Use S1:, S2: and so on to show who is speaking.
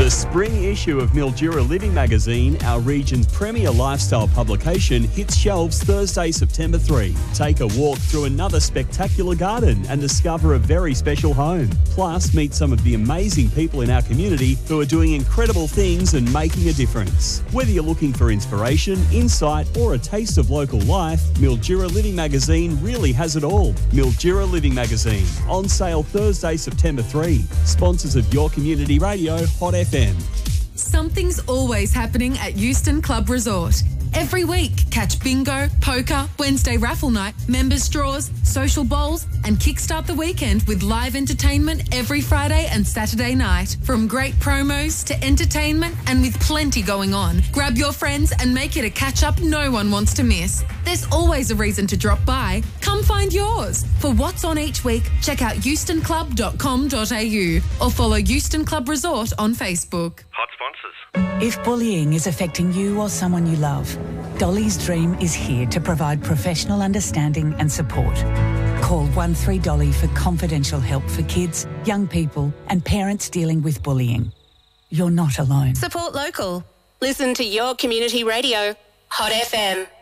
S1: The spring issue of Mildura Living magazine, our region's premier lifestyle publication, hits shelves Thursday, September 3. Take a walk through another spectacular garden and discover a very special home. Plus, meet some of the amazing people in our community who are doing incredible things and making a difference. Whether you're looking for inspiration, insight, or a taste of local life, Mildura Living magazine really has it all. Mildura Living magazine, on sale Thursday, September 3. Sponsors of your community radio, Hot FM.
S2: Something's always happening at Euston Club Resort. Every week, catch bingo, poker, Wednesday raffle night, members draws, social bowls, and kickstart the weekend with live entertainment every Friday and Saturday night. From great promos to entertainment and with plenty going on, grab your friends and make it a catch-up no one wants to miss. There's always a reason to drop by. Come find yours. For what's on each week, check out eustonclub.com.au or follow Euston Club Resort on Facebook.
S3: Hot sponsors.
S4: If bullying is affecting you or someone you love, Dolly's Dream is here to provide professional understanding and support. Call 13Dolly for confidential help for kids, young people and parents dealing with bullying. You're not alone.
S5: Support local. Listen to your community radio, Hot FM.